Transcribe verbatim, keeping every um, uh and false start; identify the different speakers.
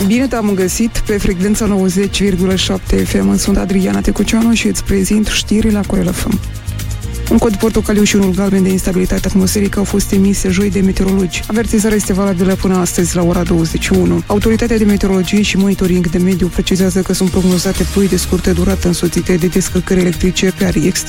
Speaker 1: Bine te-am găsit pe frecvența nouăzeci virgulă șapte F M. Sunt Adriana Tecuceanu și îți prezint știrile la Corel F M. Un cod portocaliu și unul galben de instabilitate atmosferică au fost emise joi de meteorologi. Avertizarea este valabilă până astăzi la ora douăzeci și unu. Autoritatea de meteorologie și monitoring de mediu precizează că sunt prognozate ploi de scurtă durată însoțite de descărcări electrice pe arii extinse.